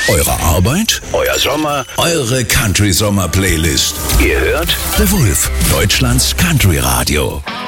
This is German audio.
Eure Arbeit? Euer Sommer? Eure Country-Sommer-Playlist? Ihr hört The Wolf, Deutschlands Country-Radio.